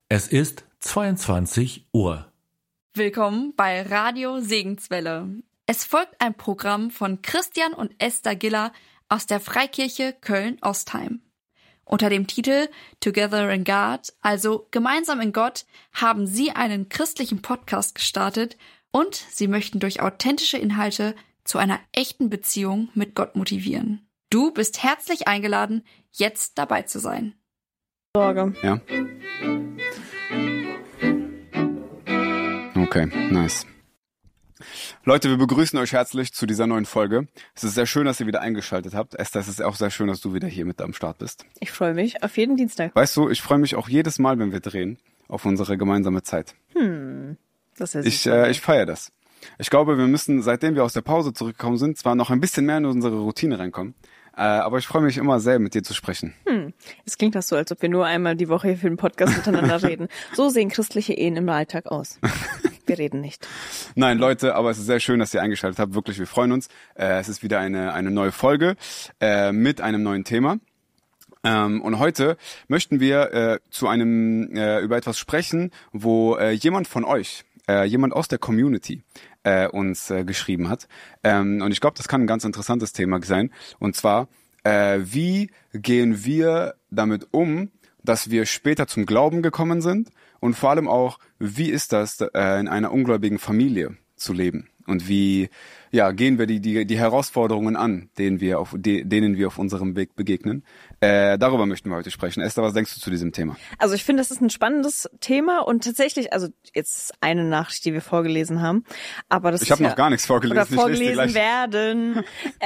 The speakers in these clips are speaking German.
Es ist 22 Uhr. Willkommen bei Radio Segenswelle. Es folgt ein Programm von Christian und Esther Giller aus der Freikirche Köln-Ostheim. Unter dem Titel Together in God, also Gemeinsam in Gott, haben sie einen christlichen Podcast gestartet und sie möchten durch authentische Inhalte zu einer echten Beziehung mit Gott motivieren. Du bist herzlich eingeladen, jetzt dabei zu sein. Sorge. Ja. Okay, nice. Leute, wir begrüßen euch herzlich zu dieser neuen Folge. Es ist sehr schön, dass ihr wieder eingeschaltet habt. Esther, es ist auch sehr schön, dass du wieder hier mit am Start bist. Ich freue mich auf jeden Dienstag. Weißt du, ich freue mich auch jedes Mal, wenn wir drehen, auf unsere gemeinsame Zeit. Das ist ja Ich feiere das. Ich glaube, wir müssen, seitdem wir aus der Pause zurückgekommen sind, zwar noch ein bisschen mehr in unsere Routine reinkommen, aber ich freue mich immer sehr, mit dir zu sprechen. Es klingt das so, als ob wir nur einmal die Woche hier für den Podcast miteinander reden. So sehen christliche Ehen im Alltag aus. Wir reden nicht. Nein, Leute, aber es ist sehr schön, dass ihr eingeschaltet habt. Wirklich, wir freuen uns. Es ist wieder eine neue Folge mit einem neuen Thema. Und heute möchten wir über etwas sprechen, wo jemand von euch, jemand aus der Community uns geschrieben hat. Und ich glaube, das kann ein ganz interessantes Thema sein. Und zwar, wie gehen wir damit um, dass wir später zum Glauben gekommen sind? Und vor allem auch, wie ist das, in einer ungläubigen Familie zu leben? Und wie gehen wir die Herausforderungen an, denen wir auf unserem Weg begegnen? Darüber möchten wir heute sprechen. Esther, was denkst du zu diesem Thema? Also ich finde, das ist ein spannendes Thema und tatsächlich, also jetzt eine Nachricht, die wir vorgelesen haben, aber das ich habe noch gar nichts vorgelesen. Oder vorgelesen werden,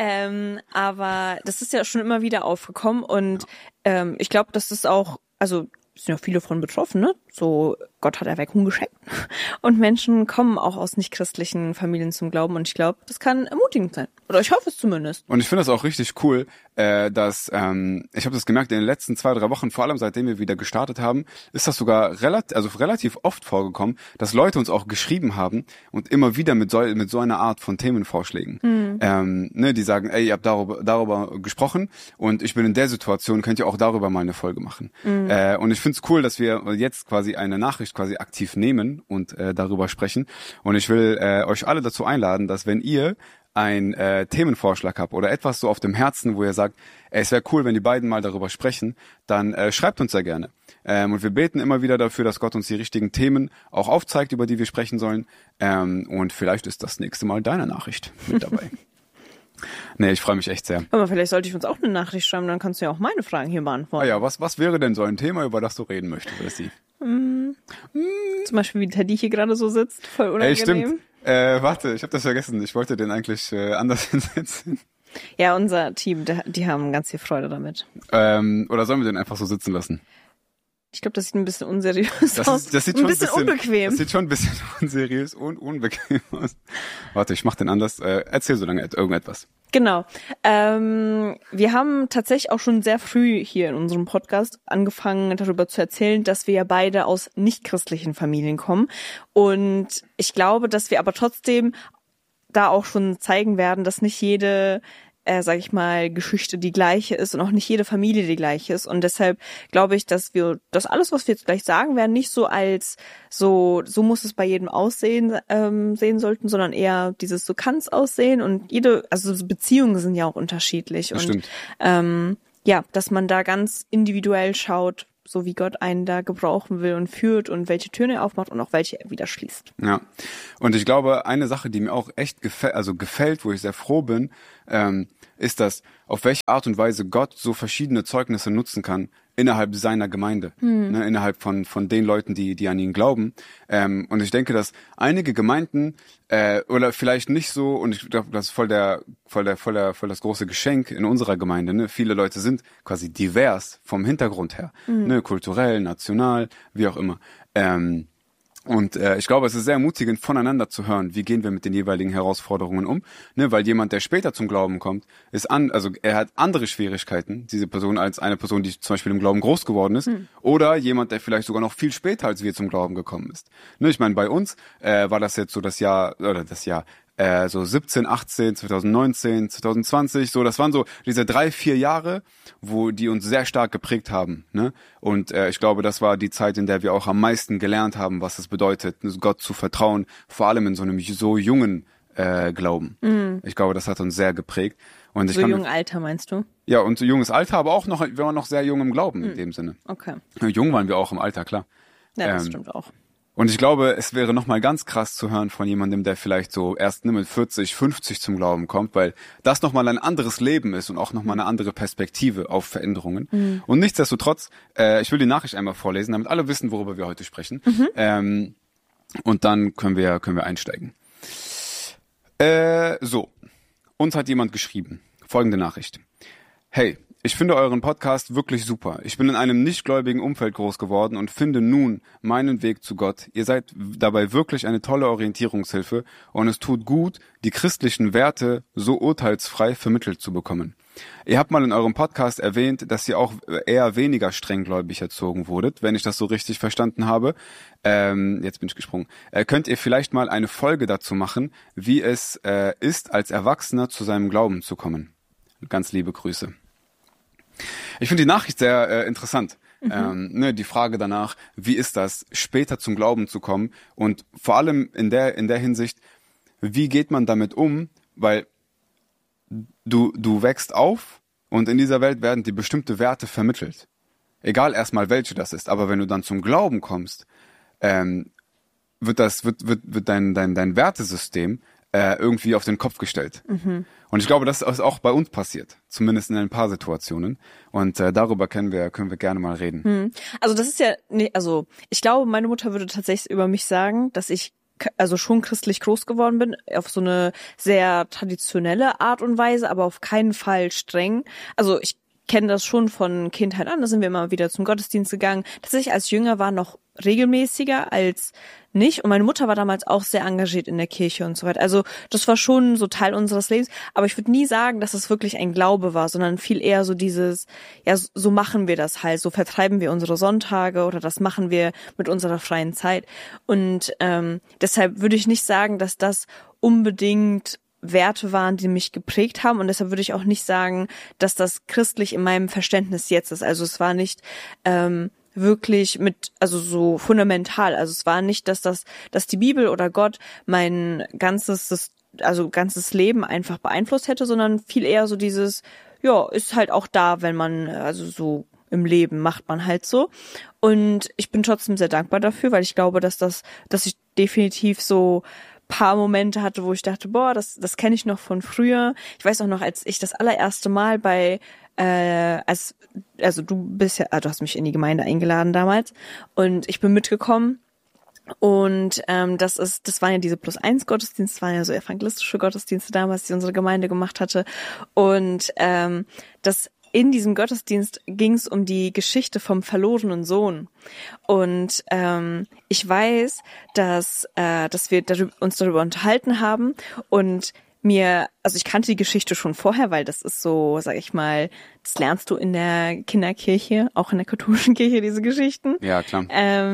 aber das ist ja schon immer wieder aufgekommen und ich glaube, das ist auch, also es sind ja viele von betroffen, ne? So, Gott hat Erweckung geschenkt. Und Menschen kommen auch aus nicht-christlichen Familien zum Glauben. Und ich glaube, das kann ermutigend sein. Oder ich hoffe es zumindest. Und ich finde das auch richtig cool, dass, ich habe das gemerkt in den letzten 2-3 Wochen, vor allem seitdem wir wieder gestartet haben, ist das sogar relativ oft vorgekommen, dass Leute uns auch geschrieben haben und immer wieder mit so einer Art von Themenvorschlägen. Die sagen, ey, ihr habt darüber gesprochen und ich bin in der Situation, könnt ihr auch darüber mal eine Folge machen. Und ich finde es cool, dass wir jetzt quasi eine Nachricht quasi aktiv nehmen und darüber sprechen. Und ich will euch alle dazu einladen, dass wenn ihr einen Themenvorschlag habt oder etwas so auf dem Herzen, wo ihr sagt, es wäre cool, wenn die beiden mal darüber sprechen, dann schreibt uns sehr gerne. Und wir beten immer wieder dafür, dass Gott uns die richtigen Themen auch aufzeigt, über die wir sprechen sollen. Und vielleicht ist das nächste Mal deine Nachricht mit dabei. Nee, ich freue mich echt sehr. Aber vielleicht sollte ich uns auch eine Nachricht schreiben, dann kannst du ja auch meine Fragen hier beantworten. Ah ja, was wäre denn so ein Thema, über das du reden möchtest, Essi? Zum Beispiel, wie Teddy hier gerade so sitzt, voll unangenehm. Ey, stimmt. Warte, ich habe das vergessen. Ich wollte den eigentlich anders hinsetzen. Ja, unser Team, die haben ganz viel Freude damit. Oder sollen wir den einfach so sitzen lassen? Ich glaube, das sieht ein bisschen unseriös aus. Das sieht schon ein bisschen unbequem. Das sieht schon ein bisschen unseriös und unbequem aus. Warte, ich mach den anders. Erzähl so lange irgendetwas. Genau. Wir haben tatsächlich auch schon sehr früh hier in unserem Podcast angefangen, darüber zu erzählen, dass wir ja beide aus nicht-christlichen Familien kommen. Und ich glaube, dass wir aber trotzdem da auch schon zeigen werden, dass nicht jede sage ich mal, Geschichte die gleiche ist und auch nicht jede Familie die gleiche ist. Und deshalb glaube ich, dass wir das alles, was wir jetzt gleich sagen werden, nicht so als so muss es bei jedem aussehen sehen sollten, sondern eher dieses so kann es aussehen. Und also Beziehungen sind ja auch unterschiedlich. Das und stimmt. dass man da ganz individuell schaut, so wie Gott einen da gebrauchen will und führt und welche Türen er aufmacht und auch welche er wieder schließt. Ja, und ich glaube, eine Sache, die mir auch echt gefällt, wo ich sehr froh bin, ist das, auf welche Art und Weise Gott so verschiedene Zeugnisse nutzen kann innerhalb seiner Gemeinde, ne, innerhalb von den Leuten, die an ihn glauben. Und ich denke, dass einige Gemeinden oder vielleicht nicht so, und ich glaube, das ist voll das große Geschenk in unserer Gemeinde. Ne? Viele Leute sind quasi divers vom Hintergrund her, ne, kulturell, national, wie auch immer. Und ich glaube, es ist sehr ermutigend, voneinander zu hören, wie gehen wir mit den jeweiligen Herausforderungen um, ne, weil jemand, der später zum Glauben kommt, er hat andere Schwierigkeiten, diese Person, als eine Person, die zum Beispiel im Glauben groß geworden ist, oder jemand, der vielleicht sogar noch viel später als wir zum Glauben gekommen ist. Ne, ich meine, bei uns war das jetzt so so 17, 18, 2019, 2020, so, das waren so diese 3-4 Jahre, wo die uns sehr stark geprägt haben, ne? Und ich glaube, das war die Zeit, in der wir auch am meisten gelernt haben, was es bedeutet, Gott zu vertrauen, vor allem in so einem so jungen Glauben. Ich glaube, das hat uns sehr geprägt. Und ich So jungen Alter meinst du? Ja, und so junges Alter, aber auch noch, wir waren noch sehr jung im Glauben in dem Sinne. Okay. Jung waren wir auch im Alter, klar. Ja, das stimmt auch. Und ich glaube, es wäre nochmal ganz krass zu hören von jemandem, der vielleicht so erst mit 40, 50 zum Glauben kommt, weil das nochmal ein anderes Leben ist und auch nochmal eine andere Perspektive auf Veränderungen. Und nichtsdestotrotz, ich will die Nachricht einmal vorlesen, damit alle wissen, worüber wir heute sprechen. Und dann können wir einsteigen. So, uns hat jemand geschrieben. Folgende Nachricht. Hey, ich finde euren Podcast wirklich super. Ich bin in einem nichtgläubigen Umfeld groß geworden und finde nun meinen Weg zu Gott. Ihr seid dabei wirklich eine tolle Orientierungshilfe und es tut gut, die christlichen Werte so urteilsfrei vermittelt zu bekommen. Ihr habt mal in eurem Podcast erwähnt, dass ihr auch eher weniger strenggläubig erzogen wurdet, wenn ich das so richtig verstanden habe. Jetzt bin ich gesprungen. Könnt ihr vielleicht mal eine Folge dazu machen, wie es ist, als Erwachsener zu seinem Glauben zu kommen? Ganz liebe Grüße. Ich finde die Nachricht sehr interessant. Die Frage danach, wie ist das, später zum Glauben zu kommen und vor allem in der Hinsicht, wie geht man damit um, weil du wächst auf und in dieser Welt werden dir bestimmte Werte vermittelt. Egal erstmal welche das ist, aber wenn du dann zum Glauben kommst, wird dein Wertesystem irgendwie auf den Kopf gestellt. Und ich glaube, das ist auch bei uns passiert, zumindest in ein paar Situationen. Und darüber können wir gerne mal reden. Also das ist ja, also ich glaube, meine Mutter würde tatsächlich über mich sagen, dass ich also schon christlich groß geworden bin, auf so eine sehr traditionelle Art und Weise, aber auf keinen Fall streng. Also ich kenne das schon von Kindheit an, da sind wir immer wieder zum Gottesdienst gegangen. Tatsächlich als Jünger war noch regelmäßiger als nicht. Und meine Mutter war damals auch sehr engagiert in der Kirche und so weiter. Also das war schon so Teil unseres Lebens. Aber ich würde nie sagen, dass es wirklich ein Glaube war, sondern viel eher so dieses, ja, so machen wir das halt. So vertreiben wir unsere Sonntage oder das machen wir mit unserer freien Zeit. Und deshalb würde ich nicht sagen, dass das unbedingt Werte waren, die mich geprägt haben. Und deshalb würde ich auch nicht sagen, dass das christlich in meinem Verständnis jetzt ist. Also es war nicht wirklich also so fundamental. Also es war nicht, dass die Bibel oder Gott mein ganzes Leben einfach beeinflusst hätte, sondern viel eher so dieses, ja, ist halt auch da, wenn man, also so im Leben macht man halt so. Und ich bin trotzdem sehr dankbar dafür, weil ich glaube, dass ich definitiv so paar Momente hatte, wo ich dachte, boah, das kenne ich noch von früher. Ich weiß auch noch, als ich das allererste Mal du hast mich in die Gemeinde eingeladen damals und ich bin mitgekommen und das waren ja diese +1 Gottesdienste, das waren ja so evangelistische Gottesdienste damals, die unsere Gemeinde gemacht hatte und in diesem Gottesdienst ging es um die Geschichte vom verlorenen Sohn. Und ich weiß, dass wir uns darüber unterhalten haben und ich kannte die Geschichte schon vorher, weil das ist so, sag ich mal, das lernst du in der Kinderkirche, auch in der katholischen Kirche, diese Geschichten. Ja, klar.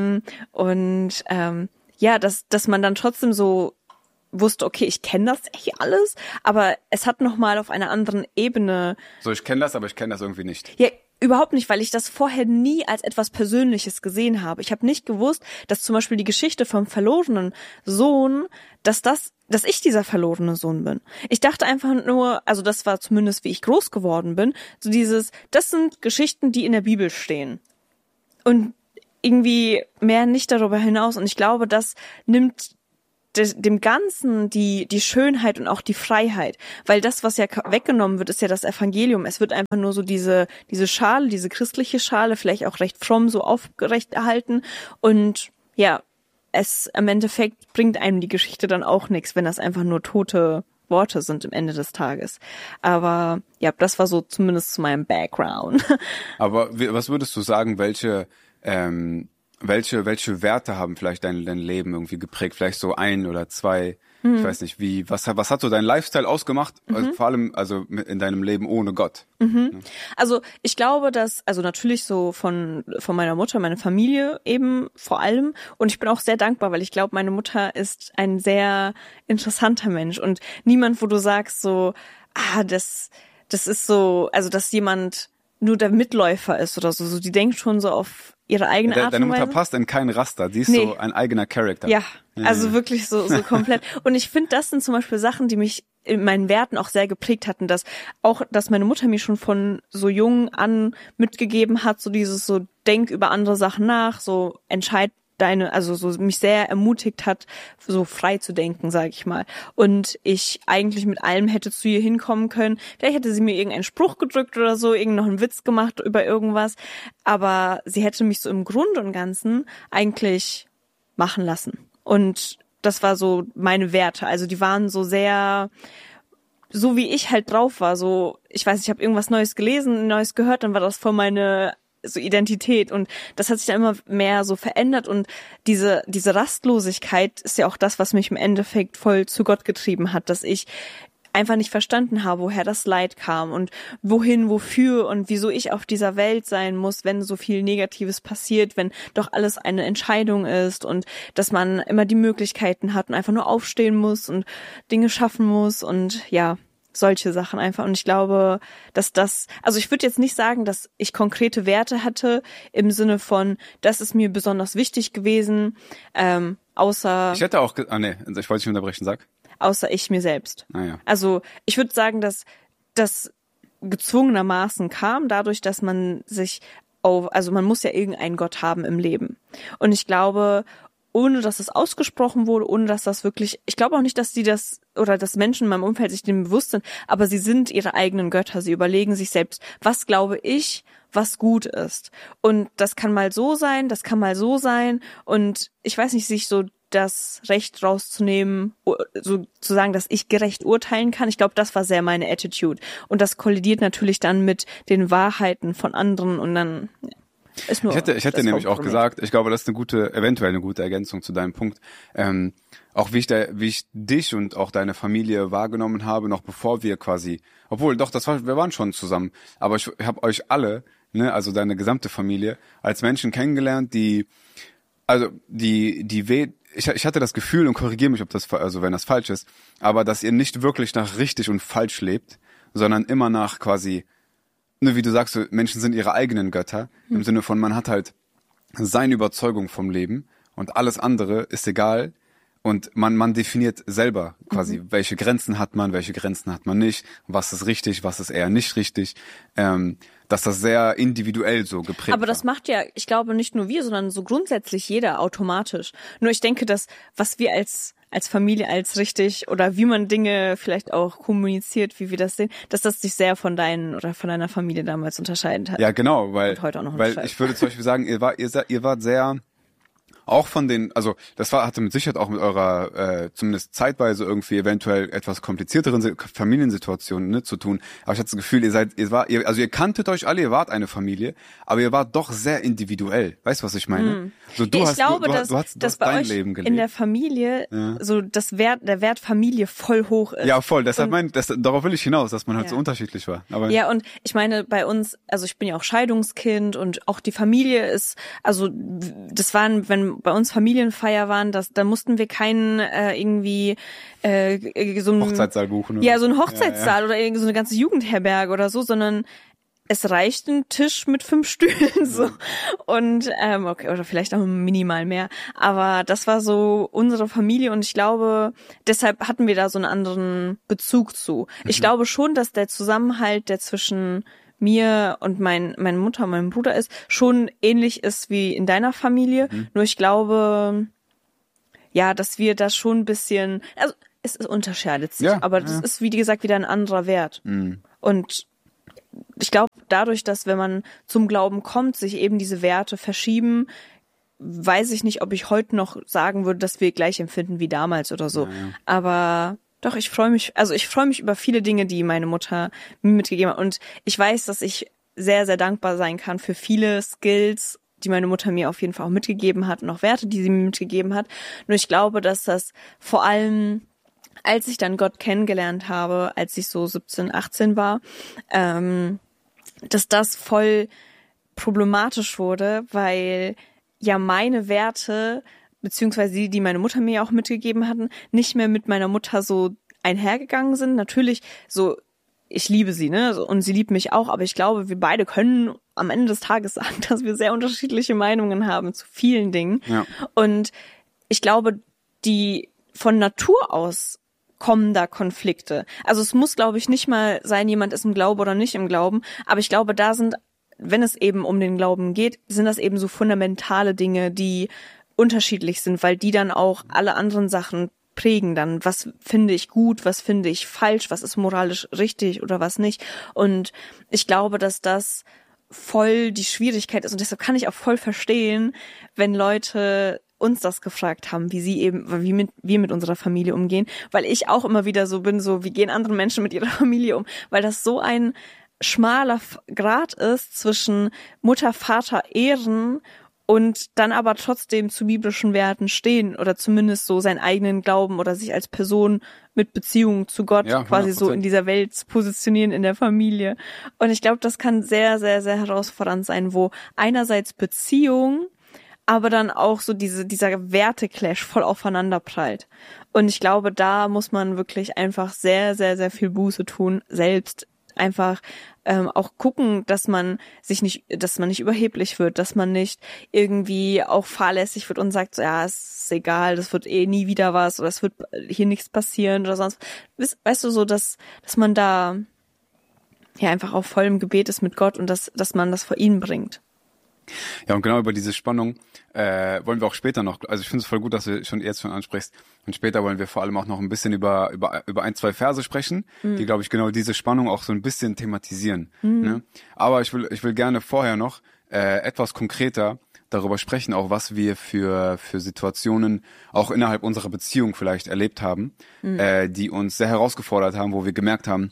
Dass man dann trotzdem so wusste, okay, ich kenne das echt alles, aber es hat nochmal auf einer anderen Ebene. So, ich kenne das, aber ich kenne das irgendwie nicht. Ja, überhaupt nicht, weil ich das vorher nie als etwas Persönliches gesehen habe. Ich habe nicht gewusst, dass zum Beispiel die Geschichte vom verlorenen Sohn, dass ich dieser verlorene Sohn bin. Ich dachte einfach nur, also das war zumindest, wie ich groß geworden bin, so das sind Geschichten, die in der Bibel stehen. Und irgendwie mehr nicht darüber hinaus. Und ich glaube, das nimmt dem Ganzen die Schönheit und auch die Freiheit. Weil das, was ja weggenommen wird, ist ja das Evangelium. Es wird einfach nur so diese Schale, diese christliche Schale, vielleicht auch recht fromm so aufgerecht erhalten. Und ja, im Endeffekt bringt einem die Geschichte dann auch nichts, wenn das einfach nur tote Worte sind am Ende des Tages. Aber ja, das war so zumindest zu meinem Background. Aber was würdest du sagen, welche welche Werte haben vielleicht dein Leben irgendwie geprägt? Vielleicht so ein oder zwei, ich weiß nicht, was hat so dein Lifestyle ausgemacht? Also vor allem also in deinem Leben ohne Gott. Also ich glaube, dass, also natürlich so von meiner Mutter, meine Familie eben vor allem. Und ich bin auch sehr dankbar, weil ich glaube, meine Mutter ist ein sehr interessanter Mensch und niemand, wo du sagst so, das ist so, also dass jemand nur der Mitläufer ist oder so. So die denkt schon so auf ihre eigene Art und Weise. Deine Mutter passt in keinen Raster, die ist so ein eigener Charakter. Ja, also wirklich so komplett. Und ich finde, das sind zum Beispiel Sachen, die mich in meinen Werten auch sehr geprägt hatten, dass meine Mutter mir schon von so jung an mitgegeben hat, so dieses so, denk über andere Sachen nach, so entscheid also so mich sehr ermutigt hat, so frei zu denken, sage ich mal. Und ich eigentlich mit allem hätte zu ihr hinkommen können. Vielleicht hätte sie mir irgendeinen Spruch gedrückt oder so, noch einen Witz gemacht über irgendwas. Aber sie hätte mich so im Grunde und Ganzen eigentlich machen lassen. Und das war so meine Werte. Also die waren so sehr, so wie ich halt drauf war. So, ich weiß, ich habe irgendwas Neues gelesen, Neues gehört, dann war das voll meine so Identität und das hat sich dann immer mehr so verändert und diese Rastlosigkeit ist ja auch das, was mich im Endeffekt voll zu Gott getrieben hat, dass ich einfach nicht verstanden habe, woher das Leid kam und wohin, wofür und wieso ich auf dieser Welt sein muss, wenn so viel Negatives passiert, wenn doch alles eine Entscheidung ist und dass man immer die Möglichkeiten hat und einfach nur aufstehen muss und Dinge schaffen muss und ja, solche Sachen einfach. Und ich glaube, dass also ich würde jetzt nicht sagen, dass ich konkrete Werte hatte im Sinne von, das ist mir besonders wichtig gewesen, außer... Ich hätte auch, ich wollte dich unterbrechen, sag. Außer ich mir selbst. Ja. Also ich würde sagen, dass das gezwungenermaßen kam, dadurch, dass man sich also man muss ja irgendeinen Gott haben im Leben. Und ich glaube, ohne dass es ausgesprochen wurde, ohne dass das wirklich, ich glaube auch nicht, dass dass Menschen in meinem Umfeld sich dem bewusst sind, aber sie sind ihre eigenen Götter, sie überlegen sich selbst, was glaube ich, was gut ist. Und das kann mal so sein, das kann mal so sein und ich weiß nicht, sich so das Recht rauszunehmen, so zu sagen, dass ich gerecht urteilen kann. Ich glaube, das war sehr meine Attitude. Und das kollidiert natürlich dann mit den Wahrheiten von anderen und dann... Ich hätte nämlich auch gesagt, ich glaube, das ist eventuell eine gute Ergänzung zu deinem Punkt. Auch wie ich dich und auch deine Familie wahrgenommen habe, noch bevor wir quasi, obwohl doch, wir waren schon zusammen, aber ich habe euch alle, ne, also deine gesamte Familie, als Menschen kennengelernt, ich hatte das Gefühl, und korrigiere mich, wenn das falsch ist, aber dass ihr nicht wirklich nach richtig und falsch lebt, sondern immer nach quasi, ne, wie du sagst, so, Menschen sind ihre eigenen Götter, im Sinne von, man hat halt seine Überzeugung vom Leben und alles andere ist egal und man definiert selber quasi, welche Grenzen hat man nicht, was ist richtig, was ist eher nicht richtig, dass das sehr individuell so geprägt Aber das macht ja, ich glaube, nicht nur wir, sondern so grundsätzlich jeder automatisch. Nur ich denke, dass was wir als Familie als richtig oder wie man Dinge vielleicht auch kommuniziert, wie wir das sehen, dass das sich sehr von deiner Familie damals unterscheiden hat. Ja, genau, weil ich würde zum Beispiel sagen, ihr wart sehr auch von den, also das hatte mit Sicherheit auch mit eurer zumindest zeitweise irgendwie eventuell etwas komplizierteren Familiensituationen, ne, zu tun. Aber ich hatte das Gefühl, ihr kanntet euch alle, ihr wart eine Familie, aber ihr wart doch sehr individuell. Weißt du, was ich meine? So, du hast dein Leben gelebt. In der Familie so der Wert Familie voll hoch ist. Ja, voll. Deshalb darauf will ich hinaus, dass man halt so unterschiedlich war. Aber ja, und ich meine, bei uns, also ich bin ja auch Scheidungskind und auch die Familie ist, also das waren, wenn bei uns Familienfeier waren, da mussten wir keinen irgendwie so einen Hochzeitssaal buchen. Ja, so einen Hochzeitssaal oder irgendwie so eine ganze Jugendherberge oder so, sondern es reicht ein Tisch mit 5 Stühlen so und okay, oder vielleicht auch minimal mehr, aber das war so unsere Familie und ich glaube, deshalb hatten wir da so einen anderen Bezug zu. Ich glaube schon, dass der Zusammenhalt, der zwischen mir und meine Mutter und meinem Bruder ist, schon ähnlich ist wie in deiner Familie. Nur ich glaube, ja, dass wir das schon ein bisschen, also es unterscheidet sich, aber das ist, wie gesagt, wieder ein anderer Wert. Und ich glaube, dadurch, dass wenn man zum Glauben kommt, sich eben diese Werte verschieben, weiß ich nicht, ob ich heute noch sagen würde, dass wir gleich empfinden wie damals oder so. Ja. Aber doch, ich freue mich über viele Dinge, die meine Mutter mir mitgegeben hat. Und ich weiß, dass ich sehr, sehr dankbar sein kann für viele Skills die meine Mutter mir auf jeden Fall auch mitgegeben hat und auch Werte, die sie mir mitgegeben hat. Nur ich glaube, dass das vor allem, als ich dann Gott kennengelernt habe, als ich so 17, 18 war, dass das voll problematisch wurde, weil ja meine Werte, beziehungsweise die meine Mutter mir auch mitgegeben hatten, nicht mehr mit meiner Mutter so einhergegangen sind. Natürlich so, ich liebe sie, ne, und sie liebt mich auch, aber ich glaube, wir beide können am Ende des Tages sagen, dass wir sehr unterschiedliche Meinungen haben zu vielen Dingen. Ja. Und ich glaube, die von Natur aus kommen da Konflikte. Also es muss, glaube ich, nicht mal sein, jemand ist im Glauben oder nicht im Glauben, aber ich glaube, da sind, wenn es eben um den Glauben geht, sind das eben so fundamentale Dinge, die unterschiedlich sind, weil die dann auch alle anderen Sachen prägen dann, was finde ich gut, was finde ich falsch, was ist moralisch richtig oder was nicht. Und ich glaube, dass das voll die Schwierigkeit ist und deshalb kann ich auch voll verstehen, wenn Leute uns das gefragt haben, wie wir mit unserer Familie umgehen, weil ich auch immer wieder so bin, so wie gehen andere Menschen mit ihrer Familie um, weil das so ein schmaler Grat ist zwischen Mutter, Vater ehren und dann aber trotzdem zu biblischen Werten stehen oder zumindest so seinen eigenen Glauben oder sich als Person mit Beziehung zu Gott quasi 100%. So in dieser Welt zu positionieren in der Familie. Und ich glaube, das kann sehr, sehr, sehr herausfordernd sein, wo einerseits Beziehung, aber dann auch so dieser Werteclash voll aufeinander prallt. Und ich glaube, da muss man wirklich einfach sehr, sehr, sehr viel Buße tun, selbst einfach auch gucken, dass man nicht überheblich wird, dass man nicht irgendwie auch fahrlässig wird und sagt, so, ja, es ist egal, das wird eh nie wieder was oder es wird hier nichts passieren oder sonst. Weißt du, so, dass man da ja einfach auf vollem Gebet ist mit Gott und dass man das vor ihn bringt. Ja, und genau über diese Spannung wollen wir auch später noch, also ich finde es voll gut, dass du jetzt schon ansprichst, und später wollen wir vor allem auch noch ein bisschen über ein, zwei Verse sprechen, die, glaube ich, genau diese Spannung auch so ein bisschen thematisieren. Ne? Aber ich will gerne vorher noch etwas konkreter darüber sprechen, auch was wir für Situationen auch innerhalb unserer Beziehung vielleicht erlebt haben, die uns sehr herausgefordert haben, wo wir gemerkt haben,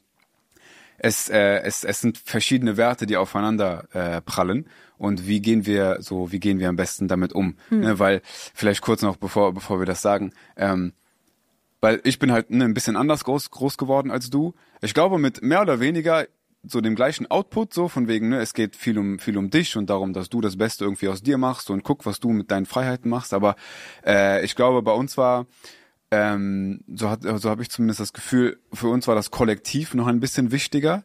es sind verschiedene Werte, die aufeinander prallen. Und wie gehen wir am besten damit um? Ne, weil, vielleicht kurz noch, bevor wir das sagen, weil ich bin halt ein bisschen anders groß geworden als du. Ich glaube, mit mehr oder weniger so dem gleichen Output, so von wegen, ne, es geht viel um dich und darum, dass du das Beste irgendwie aus dir machst und guck, was du mit deinen Freiheiten machst. Aber ich glaube, bei uns war so habe ich zumindest das Gefühl, für uns war das Kollektiv noch ein bisschen wichtiger,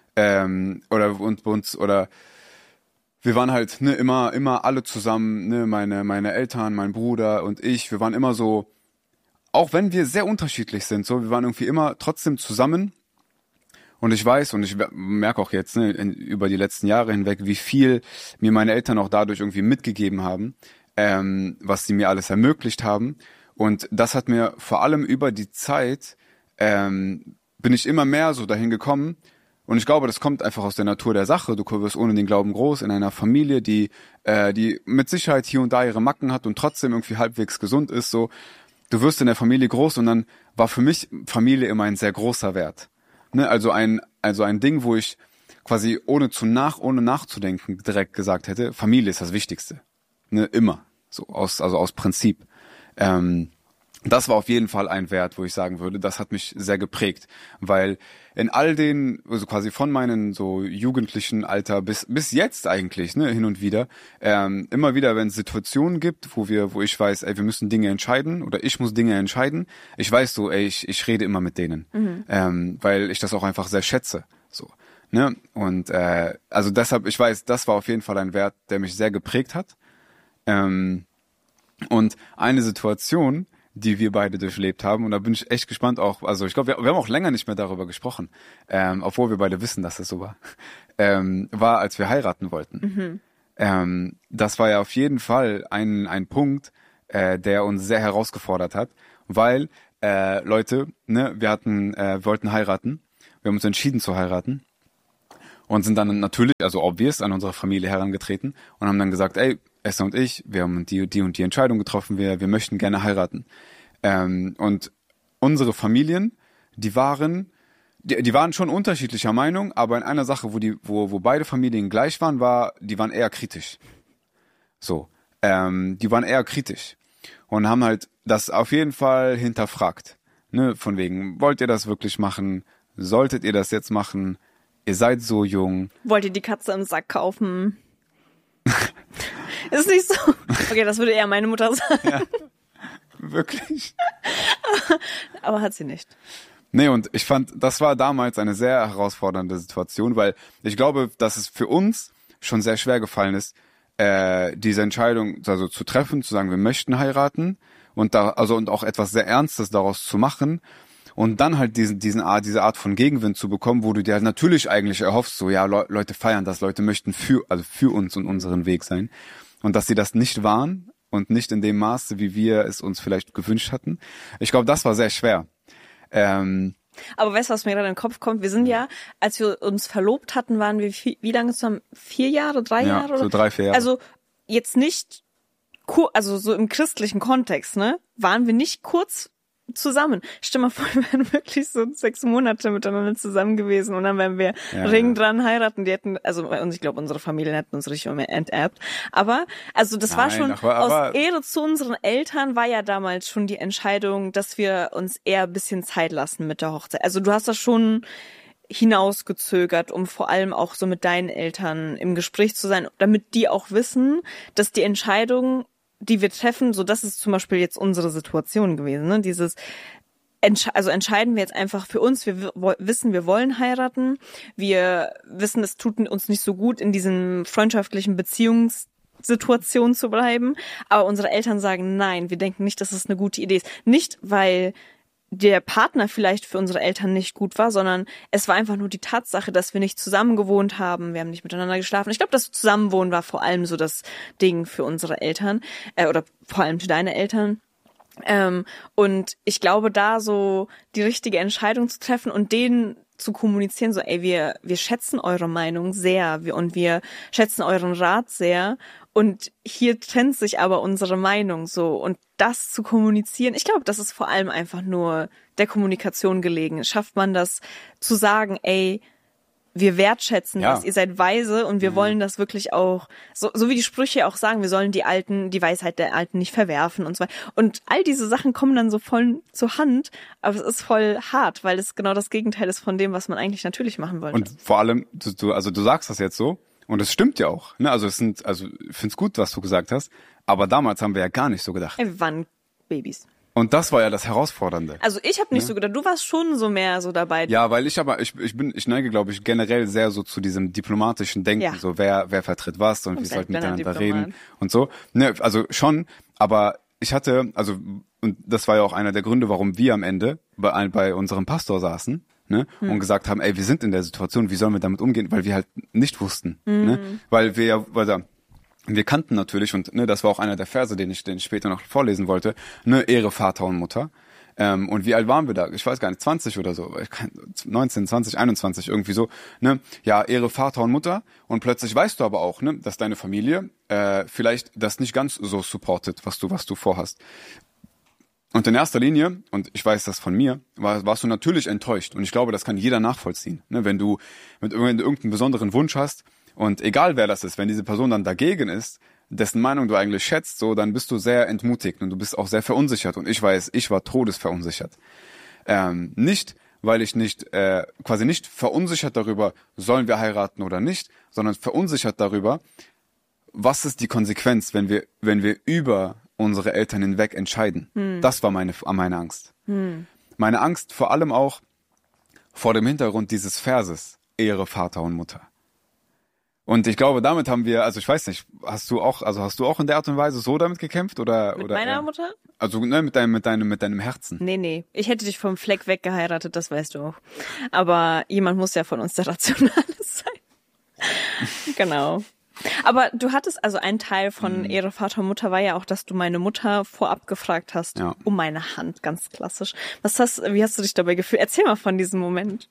oder wir waren halt, ne, immer alle zusammen, ne, meine Eltern, mein Bruder und ich, wir waren immer so, auch wenn wir sehr unterschiedlich sind, so, wir waren irgendwie immer trotzdem zusammen. Und ich weiß und ich merke auch jetzt, ne, über die letzten Jahre hinweg, wie viel mir meine Eltern auch dadurch irgendwie mitgegeben haben, was sie mir alles ermöglicht haben. Und das hat mir vor allem über die Zeit, bin ich immer mehr so dahin gekommen. Und ich glaube, das kommt einfach aus der Natur der Sache. Du wirst ohne den Glauben groß in einer Familie, die mit Sicherheit hier und da ihre Macken hat und trotzdem irgendwie halbwegs gesund ist. So, du wirst in der Familie groß und dann war für mich Familie immer ein sehr großer Wert. Ne? Also ein Ding, wo ich quasi ohne nachzudenken direkt gesagt hätte, Familie ist das Wichtigste. Ne? Immer. So aus Prinzip. Das war auf jeden Fall ein Wert, wo ich sagen würde, das hat mich sehr geprägt, weil in all den, also quasi von meinen so jugendlichen Alter bis jetzt eigentlich, ne, hin und wieder, immer wieder, wenn es Situationen gibt, wo ich weiß, ey, wir müssen Dinge entscheiden oder ich muss Dinge entscheiden, ich weiß so, ey, ich rede immer mit denen, weil ich das auch einfach sehr schätze, so, ne, und also deshalb, ich weiß, das war auf jeden Fall ein Wert, der mich sehr geprägt hat, und eine Situation, die wir beide durchlebt haben, und da bin ich echt gespannt auch, also ich glaube, wir haben auch länger nicht mehr darüber gesprochen, obwohl wir beide wissen, dass es so war, war, als wir heiraten wollten. Das war ja auf jeden Fall ein Punkt, der uns sehr herausgefordert hat, weil, Leute, ne, wir wollten heiraten, wir haben uns entschieden zu heiraten und sind dann natürlich, also obvious, an unsere Familie herangetreten und haben dann gesagt, ey, Esther und ich, wir haben die und die Entscheidung getroffen, wir möchten gerne heiraten. Und unsere Familien, die waren schon unterschiedlicher Meinung, aber in einer Sache, wo beide Familien gleich waren, die waren eher kritisch. So, die waren eher kritisch und haben halt das auf jeden Fall hinterfragt. Ne, von wegen, wollt ihr das wirklich machen? Solltet ihr das jetzt machen? Ihr seid so jung. Wollt ihr die Katze im Sack kaufen? Ist nicht so. Okay, das würde eher meine Mutter sagen. Ja, wirklich? Aber hat sie nicht. Nee, und ich fand, das war damals eine sehr herausfordernde Situation, weil ich glaube, dass es für uns schon sehr schwer gefallen ist, diese Entscheidung also zu treffen, zu sagen, wir möchten heiraten und und auch etwas sehr Ernstes daraus zu machen und dann halt diese Art von Gegenwind zu bekommen, wo du dir halt natürlich eigentlich erhoffst, so ja, Leute feiern das, Leute möchten für uns und unseren Weg sein und dass sie das nicht waren und nicht in dem Maße, wie wir es uns vielleicht gewünscht hatten. Ich glaube, das war sehr schwer. Aber weißt du, was mir gerade in den Kopf kommt? Wir sind ja, als wir uns verlobt hatten, waren wir wie lange zusammen? 4 Jahre, 3 Jahre? Oder? So 3, 4 Jahre. Also jetzt nicht, also so im christlichen Kontext, ne? Waren wir nicht kurz zusammen. Stell mal vor, wir wären wirklich so 6 Monate miteinander zusammen gewesen und dann wären wir Ring dran heiraten. Die hätten, also bei uns, ich glaube, unsere Familien hätten uns richtig immer enterbt. Aber, also das war schon, aus Ehre zu unseren Eltern war ja damals schon die Entscheidung, dass wir uns eher ein bisschen Zeit lassen mit der Hochzeit. Also du hast das schon hinausgezögert, um vor allem auch so mit deinen Eltern im Gespräch zu sein, damit die auch wissen, dass die Entscheidung, die wir treffen, so das ist zum Beispiel jetzt unsere Situation gewesen, ne? Dieses, also entscheiden wir jetzt einfach für uns, wir wissen, wir wollen heiraten, wir wissen, es tut uns nicht so gut, in diesen freundschaftlichen Beziehungssituationen zu bleiben, aber unsere Eltern sagen, nein, wir denken nicht, dass es eine gute Idee ist. Nicht, weil der Partner vielleicht für unsere Eltern nicht gut war, sondern es war einfach nur die Tatsache, dass wir nicht zusammen gewohnt haben, wir haben nicht miteinander geschlafen. Ich glaube, das Zusammenwohnen war vor allem so das Ding für unsere Eltern oder vor allem für deine Eltern. Und ich glaube, da so die richtige Entscheidung zu treffen und denen zu kommunizieren, so ey, wir schätzen eure Meinung sehr und wir schätzen euren Rat sehr und hier trennt sich aber unsere Meinung so und das zu kommunizieren, ich glaube, das ist vor allem einfach nur der Kommunikation gelegen. Schafft man das zu sagen, ey, wir wertschätzen das, ihr seid weise und wir wollen das wirklich auch, so wie die Sprüche auch sagen, wir sollen die Weisheit der Alten nicht verwerfen und so weiter. Und all diese Sachen kommen dann so voll zur Hand, aber es ist voll hart, weil es genau das Gegenteil ist von dem, was man eigentlich natürlich machen wollte. Und vor allem, du sagst das jetzt so und es stimmt ja auch. Ne? Also ich finde es gut, was du gesagt hast, aber damals haben wir ja gar nicht so gedacht. Wir waren Babys. Und das war ja das Herausfordernde. Also ich habe nicht so gedacht, du warst schon so mehr so dabei. Ja, weil ich neige, glaube ich, generell sehr so zu diesem diplomatischen Denken, so wer vertritt was und wie sollten miteinander reden und so. Ne, also schon, aber ich hatte, also, und das war ja auch einer der Gründe, warum wir am Ende bei unserem Pastor saßen, ne, und gesagt haben, ey, wir sind in der Situation, wie sollen wir damit umgehen, weil wir halt nicht wussten, ne, weil wir kannten natürlich, und ne, das war auch einer der Verse, den ich später noch vorlesen wollte, ne, Ehre Vater und Mutter. Und wie alt waren wir da? Ich weiß gar nicht, 20 oder so, 19, 20, 21, irgendwie so, ne? Ja, Ehre Vater und Mutter. Und plötzlich weißt du aber auch, ne, dass deine Familie vielleicht das nicht ganz so supportet, was du vorhast. Und in erster Linie, und ich weiß das von mir, warst du natürlich enttäuscht. Und ich glaube, das kann jeder nachvollziehen. Ne? Wenn du irgendeinen besonderen Wunsch hast, und egal wer das ist, wenn diese Person dann dagegen ist, dessen Meinung du eigentlich schätzt, so, dann bist du sehr entmutigt und du bist auch sehr verunsichert. Und ich weiß, ich war todesverunsichert. Nicht, weil ich quasi nicht verunsichert darüber, sollen wir heiraten oder nicht, sondern verunsichert darüber, was ist die Konsequenz, wenn wir über unsere Eltern hinweg entscheiden. Das war meine Angst. Meine Angst vor allem auch vor dem Hintergrund dieses Verses, Ehre Vater und Mutter. Und ich glaube, damit haben wir, also ich weiß nicht, hast du auch in der Art und Weise so damit gekämpft oder meiner Mutter? Also ne, mit deinem Herzen. Nee, ich hätte dich vom Fleck weg geheiratet, das weißt du auch. Aber jemand muss ja von uns der Rationale sein. Genau. Aber du hattest, also ein Teil von Ehre Vater und Mutter war ja auch, dass du meine Mutter vorab gefragt hast, um meine Hand, ganz klassisch. Wie hast du dich dabei gefühlt? Erzähl mal von diesem Moment.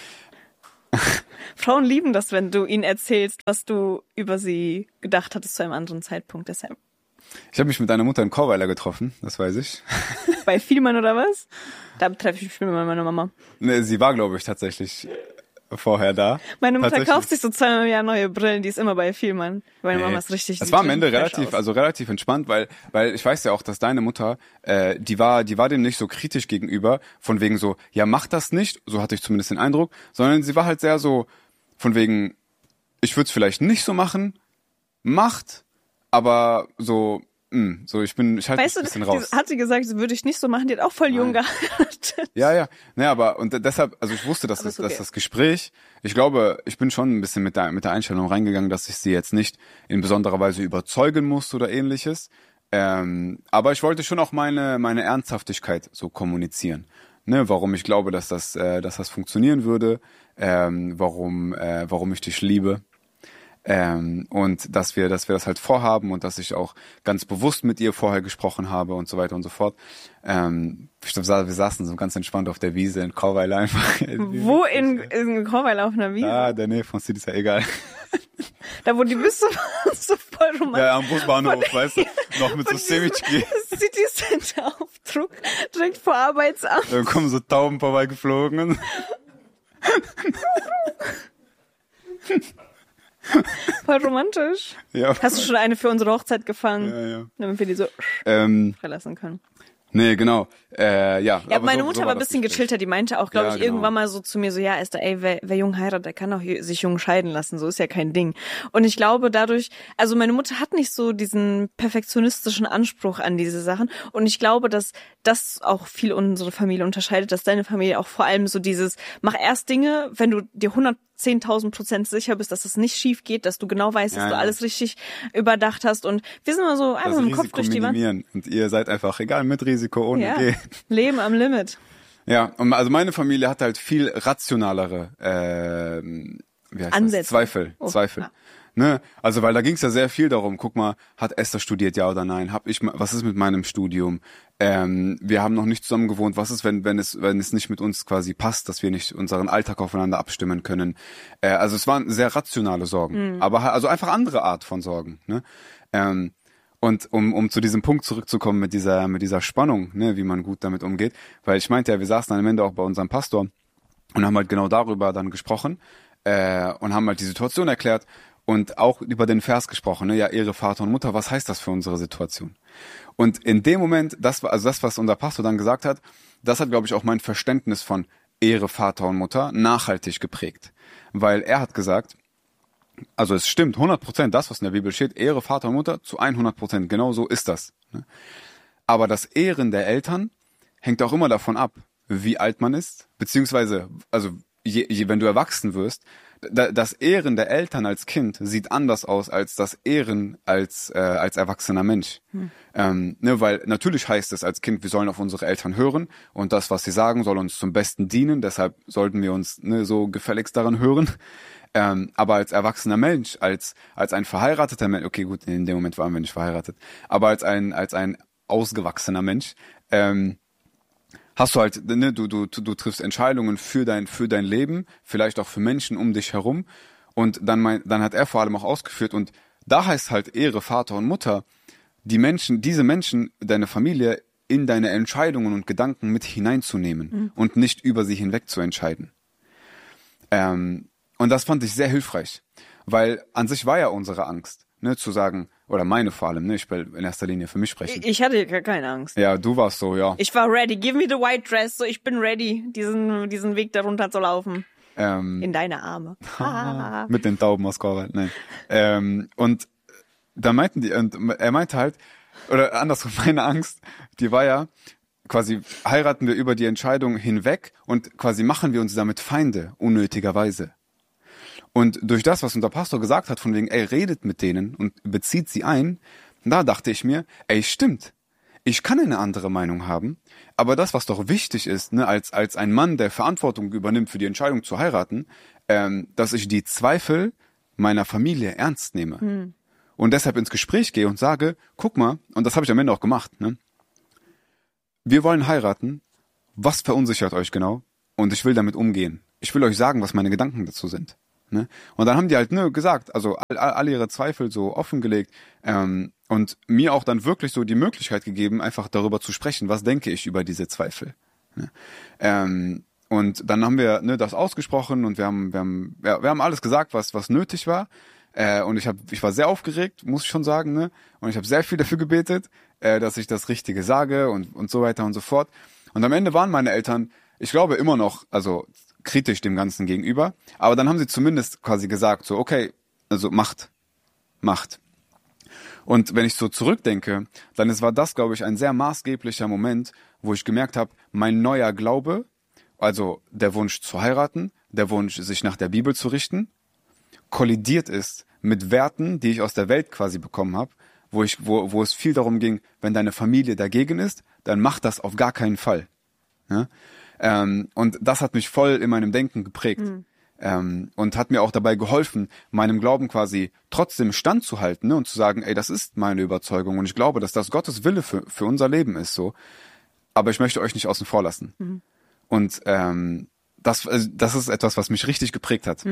Frauen lieben das, wenn du ihnen erzählst, was du über sie gedacht hattest zu einem anderen Zeitpunkt. Deshalb. Ich habe mich mit deiner Mutter in Chorweiler getroffen, das weiß ich. Bei Vielmann oder was? Da treffe ich mich mit meiner Mama. Ne, sie war, glaube ich, tatsächlich vorher da. Meine Mutter Tatsächlich. kauft sich so zweimal im Jahr neue Brillen, die ist immer bei Vielmann. Meine Mama ist richtig. Es war am Ende fresh aus. relativ entspannt, weil ich weiß ja auch, dass deine Mutter, die war dem nicht so kritisch gegenüber, von wegen so, ja, mach das nicht, so hatte ich zumindest den Eindruck, sondern sie war halt sehr so, von wegen, ich würde es vielleicht nicht so machen, macht, aber so, ich halte mich ein bisschen raus. Hat sie gesagt, das würde ich nicht so machen, die hat auch voll jung geheiratet. Ja. Naja, aber, und deshalb, also ich wusste, dass das Gespräch, ich glaube, ich bin schon ein bisschen mit der Einstellung reingegangen, dass ich sie jetzt nicht in besonderer Weise überzeugen muss oder ähnliches. Aber ich wollte schon auch meine Ernsthaftigkeit so kommunizieren. Ne, warum ich glaube, dass das funktionieren würde, warum ich dich liebe. Und dass wir das halt vorhaben und dass ich auch ganz bewusst mit ihr vorher gesprochen habe und so weiter und so fort. Wir saßen so ganz entspannt auf der Wiese in Chorweiler einfach. Wo in Chorweiler auf einer Wiese? Ah, der Nähe von City ist ja egal. Da wo die Büste waren, so voll romantisch. Ja, am Busbahnhof, weißt du, noch mit so Semichki. City Center Aufdruck, direkt vor Arbeitsamt. Da kommen so Tauben vorbeigeflogen. Voll romantisch. Ja. Hast du schon eine für unsere Hochzeit gefangen? Ja. Damit wir die so verlassen können. Nee, genau. Ja, aber meine so Mutter war war ein das bisschen Gespräch. gechillter, die meinte auch, glaube Ja, ich, genau. irgendwann mal so zu mir so, ja, Esther, ey, wer jung heiratet, der kann auch sich jung scheiden lassen, so ist ja kein Ding. Und ich glaube dadurch, also meine Mutter hat nicht so diesen perfektionistischen Anspruch an diese Sachen und ich glaube, dass das auch viel unsere Familie unterscheidet, dass deine Familie auch vor allem so dieses, mach erst Dinge, wenn du dir 110.000% sicher bist, dass es nicht schief geht, dass du genau weißt, dass du alles richtig überdacht hast und wir sind immer so einfach Das mit dem Kopf Risiko durch die Wand. minimieren. Und ihr seid einfach, egal, mit Risiko, ohne Ja, G. Leben am Limit. Ja, und also meine Familie hat halt viel rationalere Ansätze. Zweifel. Ja. Ne? Also weil da ging es ja sehr viel darum, guck mal, hat Esther studiert, ja oder nein? Was ist mit meinem Studium? Wir haben noch nicht zusammen gewohnt, was ist, wenn es nicht mit uns quasi passt, dass wir nicht unseren Alltag aufeinander abstimmen können? Also es waren sehr rationale Sorgen, aber also einfach andere Art von Sorgen. Ne? Und um zu diesem Punkt zurückzukommen mit dieser Spannung, ne, wie man gut damit umgeht, weil ich meinte ja, wir saßen dann am Ende auch bei unserem Pastor und haben halt genau darüber dann gesprochen und haben halt die Situation erklärt und auch über den Vers gesprochen, ne, ja, Ehre Vater und Mutter, was heißt das für unsere Situation? Und in dem Moment, das, was unser Pastor dann gesagt hat, das hat, glaube ich, auch mein Verständnis von Ehre Vater und Mutter nachhaltig geprägt, weil er hat gesagt, also es stimmt 100%, das, was in der Bibel steht, Ehre Vater und Mutter zu 100%, genau so ist das. Aber das Ehren der Eltern hängt auch immer davon ab, wie alt man ist, beziehungsweise, also wenn du erwachsen wirst, das Ehren der Eltern als Kind sieht anders aus als das Ehren als erwachsener Mensch. Weil natürlich heißt es als Kind, wir sollen auf unsere Eltern hören und das, was sie sagen, soll uns zum Besten dienen, deshalb sollten wir uns so gefälligst daran hören. Aber als erwachsener Mensch, als ein verheirateter Mensch, okay gut, in dem Moment waren wir nicht verheiratet, aber als ein ausgewachsener Mensch, hast du halt, ne, du triffst Entscheidungen für dein Leben, vielleicht auch für Menschen um dich herum. Und dann hat er vor allem auch ausgeführt, und da heißt halt Ehre Vater und Mutter, diese Menschen, deine Familie, in deine Entscheidungen und Gedanken mit hineinzunehmen und nicht über sie hinweg zu entscheiden. Und das fand ich sehr hilfreich, weil an sich war ja unsere Angst, ne, zu sagen, oder meine vor allem, ne, ich will in erster Linie für mich sprechen. Ich hatte keine Angst. Ja, du warst so, ja. Ich war ready. Give me the white dress. So, ich bin ready, diesen Weg darunter zu laufen. In deine Arme. Mit den Tauben aus Chorweiler, nein. Und da er meinte halt, oder andersrum, meine Angst, die war ja, quasi heiraten wir über die Entscheidung hinweg und quasi machen wir uns damit Feinde, unnötigerweise. Und durch das, was unser Pastor gesagt hat, von wegen, ey, redet mit denen und bezieht sie ein, da dachte ich mir, ey, stimmt. Ich kann eine andere Meinung haben, aber das, was doch wichtig ist, ne, als ein Mann, der Verantwortung übernimmt für die Entscheidung zu heiraten, dass ich die Zweifel meiner Familie ernst nehme. Und deshalb ins Gespräch gehe und sage, guck mal, und das habe ich am Ende auch gemacht, ne? Wir wollen heiraten, was verunsichert euch genau? Und ich will damit umgehen. Ich will euch sagen, was meine Gedanken dazu sind. Ne? Und dann haben die halt gesagt, also alle ihre Zweifel so offengelegt und mir auch dann wirklich so die Möglichkeit gegeben, einfach darüber zu sprechen, was denke ich über diese Zweifel. Ne? Und dann haben wir das ausgesprochen und wir haben alles gesagt, was nötig war. Und ich war sehr aufgeregt, muss ich schon sagen, ne? Und ich habe sehr viel dafür gebetet, dass ich das Richtige sage und so weiter und so fort. Und am Ende waren meine Eltern, ich glaube, immer noch, also kritisch dem Ganzen gegenüber. Aber dann haben sie zumindest quasi gesagt, so, okay, also macht. Und wenn ich so zurückdenke, dann war das, glaube ich, ein sehr maßgeblicher Moment, wo ich gemerkt habe, mein neuer Glaube, also der Wunsch zu heiraten, der Wunsch, sich nach der Bibel zu richten, kollidiert ist mit Werten, die ich aus der Welt quasi bekommen habe, wo es viel darum ging, wenn deine Familie dagegen ist, dann mach das auf gar keinen Fall. Ja? Und das hat mich voll in meinem Denken geprägt. Und hat mir auch dabei geholfen, meinem Glauben quasi trotzdem standzuhalten, ne, und zu sagen, ey, das ist meine Überzeugung und ich glaube, dass das Gottes Wille für unser Leben ist, so. Aber ich möchte euch nicht außen vor lassen. Und das ist etwas, was mich richtig geprägt hat.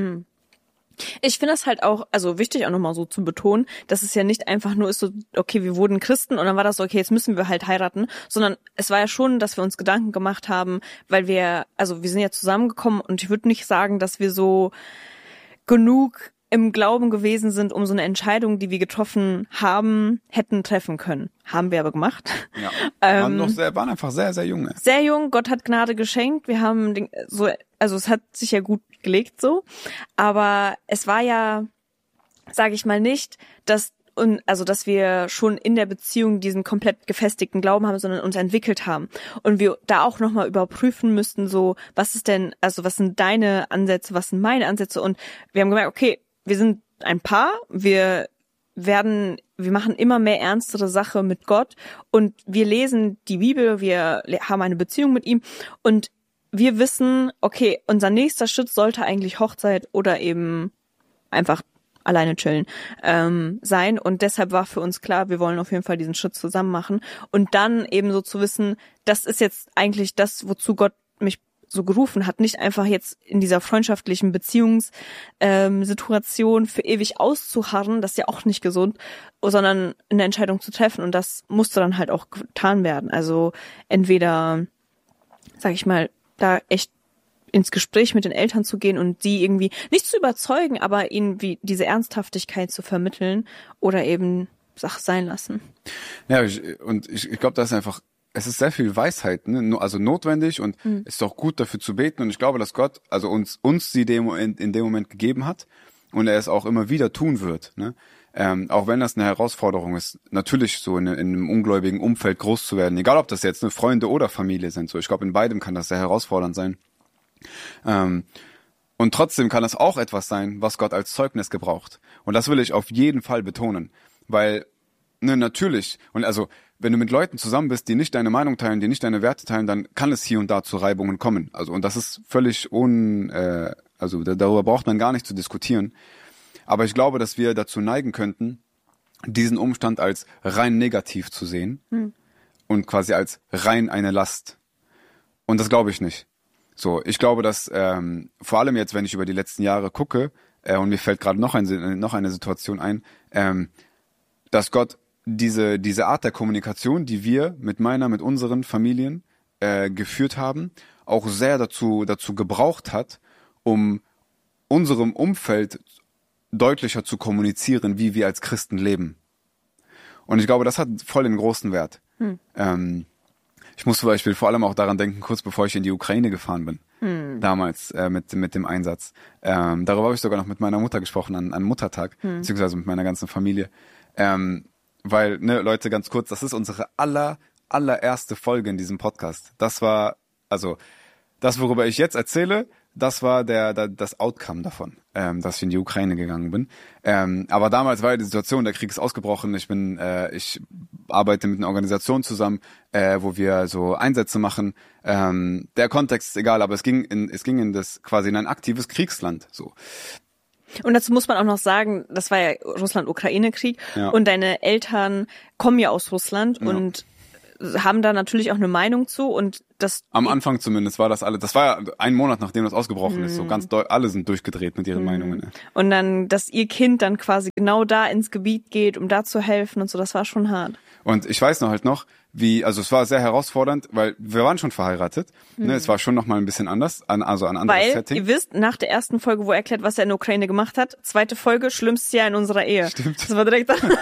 Ich finde das halt auch, also wichtig auch nochmal so zu betonen, dass es ja nicht einfach nur ist so, okay, wir wurden Christen und dann war das so, okay, jetzt müssen wir halt heiraten, sondern es war ja schon, dass wir uns Gedanken gemacht haben, weil wir sind ja zusammengekommen und ich würde nicht sagen, dass wir so genug im Glauben gewesen sind, um so eine Entscheidung, die wir getroffen haben, hätten treffen können. Haben wir aber gemacht. Ja. Waren einfach sehr, sehr jung. Sehr jung, Gott hat Gnade geschenkt. Wir haben es hat sich ja gut gelegt so. Aber es war ja, sage ich mal nicht, dass wir schon in der Beziehung diesen komplett gefestigten Glauben haben, sondern uns entwickelt haben. Und wir da auch nochmal überprüfen müssten, so, was sind deine Ansätze, was sind meine Ansätze? Und wir haben gemerkt, okay, wir sind ein Paar, wir machen immer mehr ernstere Sache mit Gott und wir lesen die Bibel, wir haben eine Beziehung mit ihm und wir wissen, okay, unser nächster Schritt sollte eigentlich Hochzeit oder eben einfach alleine chillen sein und deshalb war für uns klar, wir wollen auf jeden Fall diesen Schritt zusammen machen und dann eben so zu wissen, das ist jetzt eigentlich das, wozu Gott mich so gerufen hat, nicht einfach jetzt in dieser freundschaftlichen Beziehungssituation für ewig auszuharren, das ist ja auch nicht gesund, sondern eine Entscheidung zu treffen und das musste dann halt auch getan werden. Also entweder, sag ich mal, da echt ins Gespräch mit den Eltern zu gehen und sie irgendwie nicht zu überzeugen, aber ihnen wie diese Ernsthaftigkeit zu vermitteln oder eben Sache sein lassen. Ja, ich glaube, das ist einfach, es ist sehr viel Weisheit, ne? Also notwendig und es ist auch gut dafür zu beten und ich glaube, dass Gott also uns sie in dem Moment gegeben hat und er es auch immer wieder tun wird, ne? Auch wenn das eine Herausforderung ist, natürlich so in einem ungläubigen Umfeld groß zu werden, egal ob das jetzt Freunde oder Familie sind, so ich glaube, in beidem kann das sehr herausfordernd sein. Und trotzdem kann das auch etwas sein, was Gott als Zeugnis gebraucht. Und das will ich auf jeden Fall betonen, weil natürlich, und also wenn du mit Leuten zusammen bist, die nicht deine Meinung teilen, die nicht deine Werte teilen, dann kann es hier und da zu Reibungen kommen. Also und das ist völlig darüber braucht man gar nicht zu diskutieren. Aber ich glaube, dass wir dazu neigen könnten, diesen Umstand als rein negativ zu sehen und quasi als rein eine Last. Und das glaube ich nicht. So, ich glaube, dass vor allem jetzt, wenn ich über die letzten Jahre gucke, und mir fällt gerade noch eine Situation ein, dass Gott diese Art der Kommunikation, die wir mit unseren Familien geführt haben, auch sehr dazu gebraucht hat, um unserem Umfeld deutlicher zu kommunizieren, wie wir als Christen leben. Und ich glaube, das hat voll den großen Wert. Ich muss zum Beispiel vor allem auch daran denken, kurz bevor ich in die Ukraine gefahren bin, damals mit dem Einsatz. Darüber habe ich sogar noch mit meiner Mutter gesprochen an Muttertag, beziehungsweise mit meiner ganzen Familie. Weil, Leute, ganz kurz, das ist unsere allererste Folge in diesem Podcast. Das war, also, das, worüber ich jetzt erzähle, das war das Outcome davon, dass ich in die Ukraine gegangen bin. Aber damals war ja die Situation, der Krieg ist ausgebrochen. Ich arbeite mit einer Organisation zusammen, wo wir so Einsätze machen. Der Kontext ist egal, aber es ging in das quasi in ein aktives Kriegsland, so. Und dazu muss man auch noch sagen, das war ja Russland-Ukraine-Krieg und deine Eltern kommen ja aus Russland und haben da natürlich auch eine Meinung zu und das... Am Anfang zumindest war das das war ja ein Monat, nachdem das ausgebrochen ist, so ganz alle sind durchgedreht mit ihren Meinungen. Und dann, dass ihr Kind dann quasi genau da ins Gebiet geht, um da zu helfen und so, das war schon hart. Und ich weiß noch, also es war sehr herausfordernd, weil wir waren schon verheiratet, ne, es war schon noch mal ein bisschen anders, also ein anderes Setting. Ihr wisst, nach der ersten Folge, wo er erklärt, was er in der Ukraine gemacht hat, zweite Folge, schlimmstes Jahr in unserer Ehe. Stimmt. Das war direkt danach.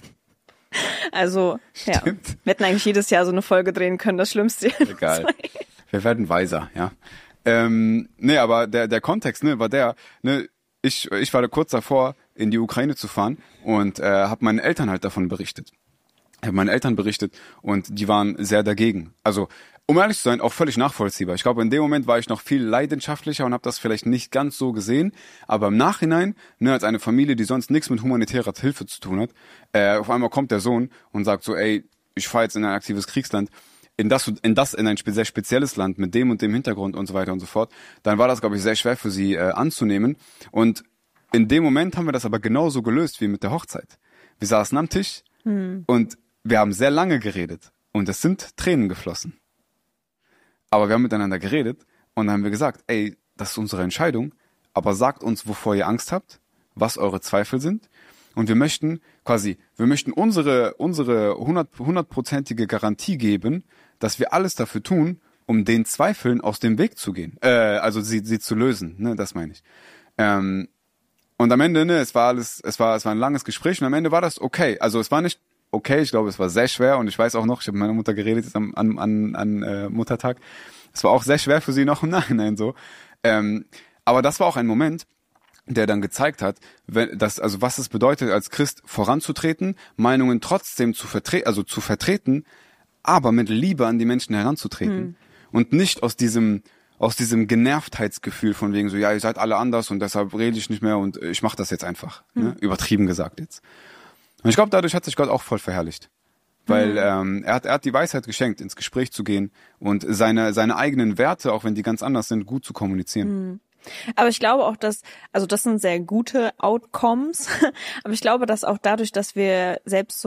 Also, ja. Stimmt. Wir hätten eigentlich jedes Jahr so eine Folge drehen können, das schlimmste Jahr. Egal. Wir werden weiser, ja. Nee, aber der Kontext, ne, war ich war da kurz davor, in die Ukraine zu fahren und habe meinen Eltern halt davon berichtet. Ich habe meinen Eltern berichtet und die waren sehr dagegen. Also, um ehrlich zu sein, auch völlig nachvollziehbar. Ich glaube, in dem Moment war ich noch viel leidenschaftlicher und habe das vielleicht nicht ganz so gesehen. Aber im Nachhinein, ne, als eine Familie, die sonst nichts mit humanitärer Hilfe zu tun hat, auf einmal kommt der Sohn und sagt so, ey, ich fahre jetzt in ein aktives Kriegsland, in ein sehr spezielles Land mit dem und dem Hintergrund und so weiter und so fort. Dann war das, glaube ich, sehr schwer für sie anzunehmen. Und in dem Moment haben wir das aber genauso gelöst wie mit der Hochzeit. Wir saßen am Tisch und wir haben sehr lange geredet und es sind Tränen geflossen. Aber wir haben miteinander geredet und dann haben wir gesagt, ey, das ist unsere Entscheidung, aber sagt uns, wovor ihr Angst habt, was eure Zweifel sind. Und wir möchten unsere 100%ige Garantie geben, dass wir alles dafür tun, um den Zweifeln aus dem Weg zu gehen. Also sie zu lösen, ne, das meine ich. Und am Ende, ne, es war ein langes Gespräch und am Ende war das okay. Also es war nicht okay, ich glaube, es war sehr schwer und ich weiß auch noch, ich habe mit meiner Mutter geredet jetzt an Muttertag. Es war auch sehr schwer für sie noch im Nachhinein so. Aber das war auch ein Moment, der dann gezeigt hat, was es bedeutet, als Christ voranzutreten, Meinungen trotzdem zu vertreten, aber mit Liebe an die Menschen heranzutreten und nicht aus diesem Genervtheitsgefühl von wegen so, ja, ihr seid alle anders und deshalb rede ich nicht mehr und ich mache das jetzt einfach, ne? Übertrieben gesagt jetzt. Und ich glaube, dadurch hat sich Gott auch voll verherrlicht. Weil er hat die Weisheit geschenkt, ins Gespräch zu gehen und seine eigenen Werte, auch wenn die ganz anders sind, gut zu kommunizieren. Aber ich glaube auch, das sind sehr gute Outcomes, aber ich glaube, dass auch dadurch, dass wir selbst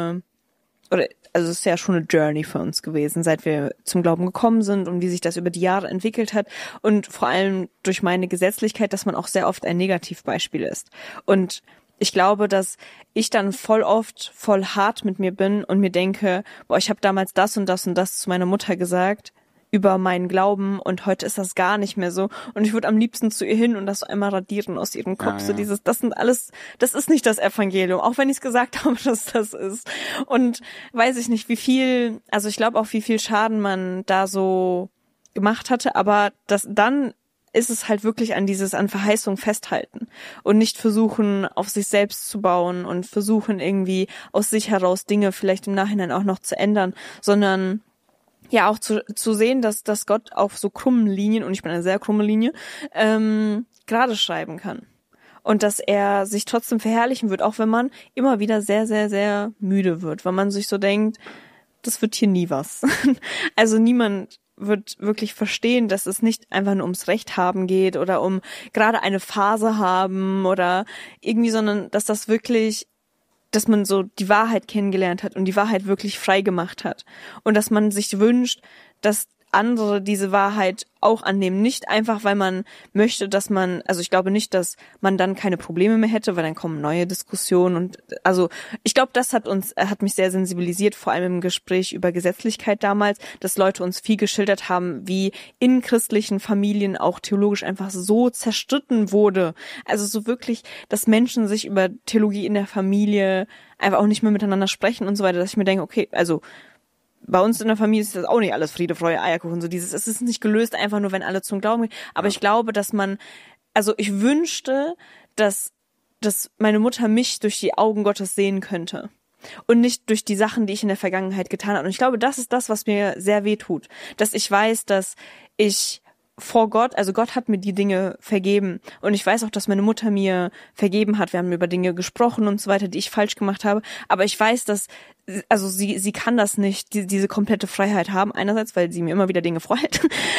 es ist ja schon eine Journey für uns gewesen, seit wir zum Glauben gekommen sind und wie sich das über die Jahre entwickelt hat und vor allem durch meine Gesetzlichkeit, dass man auch sehr oft ein Negativbeispiel ist. Und ich glaube, dass ich dann voll oft voll hart mit mir bin und mir denke, boah, ich habe damals das und das und das zu meiner Mutter gesagt über meinen Glauben und heute ist das gar nicht mehr so und ich würde am liebsten zu ihr hin und das so einmal radieren aus ihrem Kopf, so das ist nicht das Evangelium, auch wenn ich es gesagt habe, dass das ist. Und weiß ich nicht, ich glaube auch, wie viel Schaden man da so gemacht hatte, aber dann ist es halt wirklich an Verheißung festhalten und nicht versuchen, auf sich selbst zu bauen und versuchen irgendwie aus sich heraus Dinge vielleicht im Nachhinein auch noch zu ändern, sondern ja auch zu sehen, dass Gott auf so krummen Linien, und ich bin eine sehr krumme Linie, gerade schreiben kann. Und dass er sich trotzdem verherrlichen wird, auch wenn man immer wieder sehr, sehr, sehr müde wird, weil man sich so denkt, das wird hier nie was. Also niemand wird wirklich verstehen, dass es nicht einfach nur ums Recht haben geht oder um gerade eine Phase haben oder irgendwie, sondern dass das wirklich, dass man so die Wahrheit kennengelernt hat und die Wahrheit wirklich frei gemacht hat. Und dass man sich wünscht, dass andere diese Wahrheit auch annehmen. Nicht einfach, weil man möchte, ich glaube nicht, dass man dann keine Probleme mehr hätte, weil dann kommen neue Diskussionen und ich glaube, das hat mich sehr sensibilisiert, vor allem im Gespräch über Gesetzlichkeit damals, dass Leute uns viel geschildert haben, wie in christlichen Familien auch theologisch einfach so zerstritten wurde. Also so wirklich, dass Menschen sich über Theologie in der Familie einfach auch nicht mehr miteinander sprechen und so weiter, dass ich mir denke, okay, bei uns in der Familie ist das auch nicht alles Friede, Freude, Eierkuchen, es ist nicht gelöst einfach nur, wenn alle zum Glauben gehen. Aber ich glaube, dass ich wünschte, dass meine Mutter mich durch die Augen Gottes sehen könnte. Und nicht durch die Sachen, die ich in der Vergangenheit getan habe. Und ich glaube, das ist das, was mir sehr weh tut. Dass ich weiß, dass ich vor Gott, also Gott hat mir die Dinge vergeben. Und ich weiß auch, dass meine Mutter mir vergeben hat. Wir haben über Dinge gesprochen und so weiter, die ich falsch gemacht habe. Aber ich weiß, dass sie kann das nicht, diese komplette Freiheit haben. Einerseits, weil sie mir immer wieder Dinge vorhält.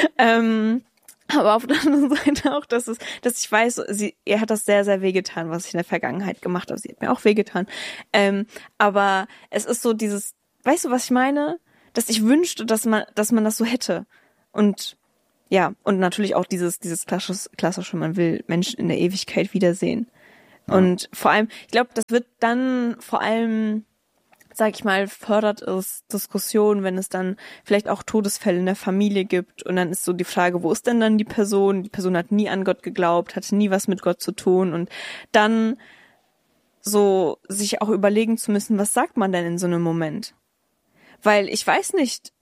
Aber auf der anderen Seite auch, dass ich weiß, ihr hat das sehr, sehr wehgetan, was ich in der Vergangenheit gemacht habe. Sie hat mir auch wehgetan. Aber es ist so weißt du, was ich meine? dass ich wünschte, dass man das so hätte. Und ja, und natürlich auch dieses klassische, man will Menschen in der Ewigkeit wiedersehen. Ja. Und vor allem, ich glaube, das wird dann vor allem, sag ich mal, fördert es Diskussionen, wenn es dann vielleicht auch Todesfälle in der Familie gibt. Und dann ist so die Frage, wo ist denn dann die Person? Die Person hat nie an Gott geglaubt, hatte nie was mit Gott zu tun. Und dann so sich auch überlegen zu müssen, was sagt man denn in so einem Moment? Weil ich weiß nicht,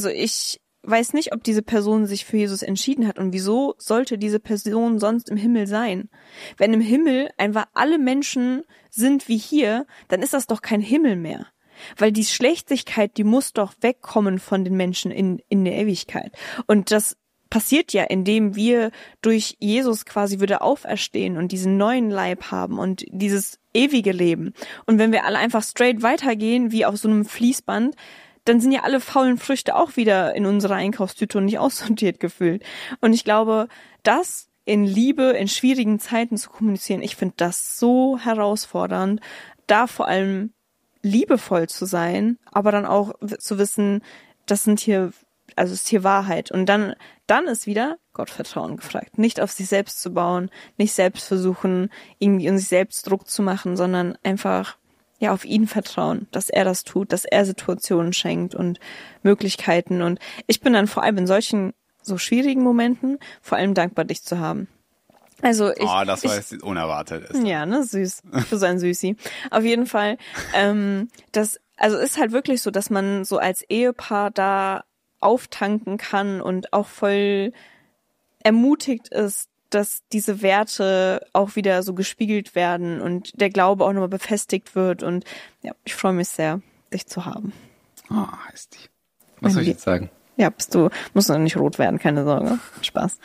ob diese Person sich für Jesus entschieden hat und wieso sollte diese Person sonst im Himmel sein? Wenn im Himmel einfach alle Menschen sind wie hier, dann ist das doch kein Himmel mehr. Weil die Schlechtigkeit, die muss doch wegkommen von den Menschen in der Ewigkeit. Und das passiert ja, indem wir durch Jesus quasi wieder auferstehen und diesen neuen Leib haben und dieses ewige Leben. Und wenn wir alle einfach straight weitergehen, wie auf so einem Fließband, dann sind ja alle faulen Früchte auch wieder in unserer Einkaufstüte und nicht aussortiert gefüllt. Und ich glaube, das in Liebe, in schwierigen Zeiten zu kommunizieren, ich finde das so herausfordernd, da vor allem liebevoll zu sein, aber dann auch zu wissen, das ist hier Wahrheit. Und dann ist wieder Gottvertrauen gefragt. Nicht auf sich selbst zu bauen, nicht selbst versuchen, irgendwie in sich selbst Druck zu machen, sondern einfach auf ihn vertrauen, dass er das tut, dass er Situationen schenkt und Möglichkeiten. Und ich bin dann vor allem in solchen so schwierigen Momenten vor allem dankbar, dich zu haben. Also das war jetzt unerwartet. Ja, ne, süß. Für so ein Süßi. Auf jeden Fall. Ist halt wirklich so, dass man so als Ehepaar da auftanken kann und auch voll ermutigt ist, dass diese Werte auch wieder so gespiegelt werden und der Glaube auch nochmal befestigt wird. Und ja, ich freue mich sehr, dich zu haben. Heißt die. Was soll ich jetzt sagen? Ja, musst du nicht rot werden, keine Sorge. Spaß.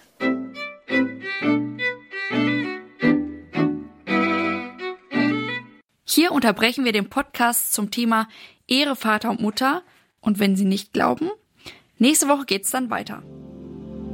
Hier unterbrechen wir den Podcast zum Thema Ehre Vater und Mutter. Und wenn Sie nicht glauben, nächste Woche geht's dann weiter.